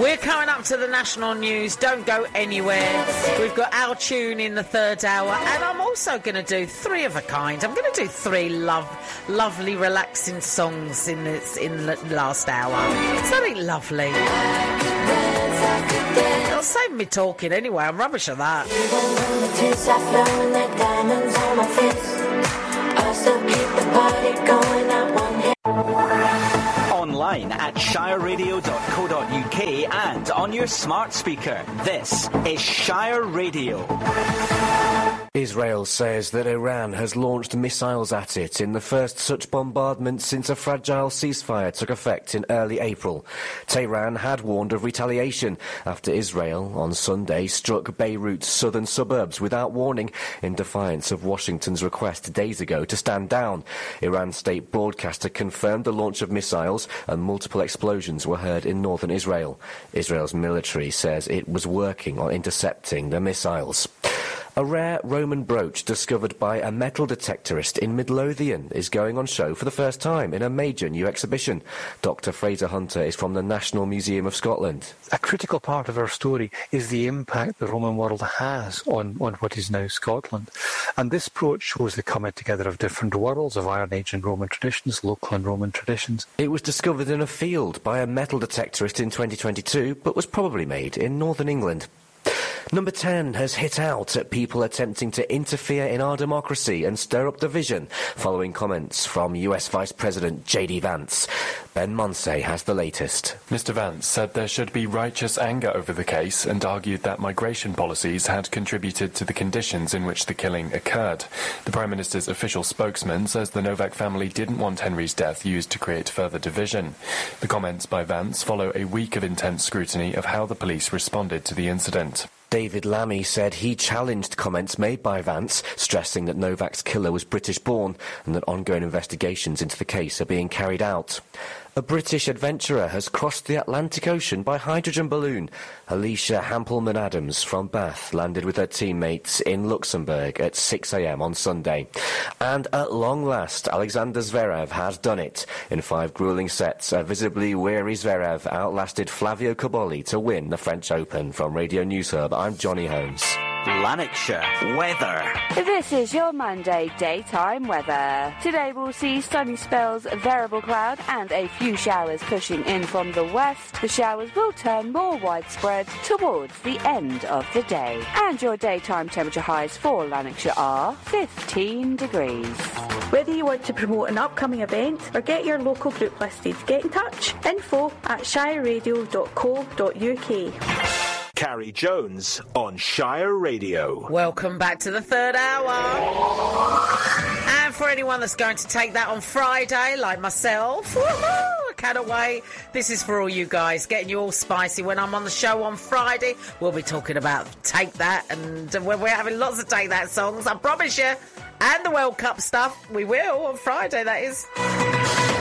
We're coming up to the national news. Don't go anywhere. We've got our tune in the third hour, and I'm also going to do three of a kind. I'm going to do three lovely, relaxing songs in the last hour. Something lovely. It'll save me talking anyway. I'm rubbish at that. Online at shireradio.co.uk and on your smart speaker. This is Shire Radio. Israel says that Iran has launched missiles at it in the first such bombardment since a fragile ceasefire took effect in early April. Tehran had warned of retaliation after Israel on Sunday struck Beirut's southern suburbs without warning in defiance of Washington's request days ago to stand down. Iran's state broadcaster confirmed the launch of missiles and multiple explosions were heard in northern Israel. Israel's military says it was working on intercepting the missiles. A rare Roman brooch discovered by a metal detectorist in Midlothian is going on show for the first time in a major new exhibition. Dr. Fraser Hunter is from the National Museum of Scotland. A critical part of our story is the impact the Roman world has on what is now Scotland. And this brooch shows the coming together of different worlds of Iron Age and Roman traditions, local and Roman traditions. It was discovered in a field by a metal detectorist in 2022, but was probably made in northern England. Number 10 has hit out at people attempting to interfere in our democracy and stir up division following comments from US Vice President J.D. Vance. Ben Monsey has the latest. Mr. Vance said there should be righteous anger over the case and argued that migration policies had contributed to the conditions in which the killing occurred. The Prime Minister's official spokesman says the Novak family didn't want Henry's death used to create further division. The comments by Vance follow a week of intense scrutiny of how the police responded to the incident. David Lammy said he challenged comments made by Vance, stressing that Novak's killer was British-born and that ongoing investigations into the case are being carried out. A British adventurer has crossed the Atlantic Ocean by hydrogen balloon. Alicia Hampelman-Adams from Bath landed with her teammates in Luxembourg at 6 a.m. on Sunday. And at long last, Alexander Zverev has done it. In 5 gruelling sets, a visibly weary Zverev outlasted Flavio Cobolli to win the French Open. From Radio News Hub, I'm Johnny Holmes. Lanarkshire weather. This is your Monday daytime weather. Today we'll see sunny spells, variable cloud and a few showers pushing in from the west. The showers will turn more widespread towards the end of the day. And your daytime temperature highs for Lanarkshire are 15 degrees. Whether you want to promote an upcoming event or get your local group listed, get in touch. info@shireradio.co.uk. Carrie Jones on Shire Radio. Welcome back to the third hour. And for anyone that's going to take that on Friday, like myself, woohoo, I cannot wait. This is for all you guys, getting you all spicy. When I'm on the show on Friday, we'll be talking about Take That, and we're having lots of Take That songs, I promise you. And the World Cup stuff, we will, on Friday, that is.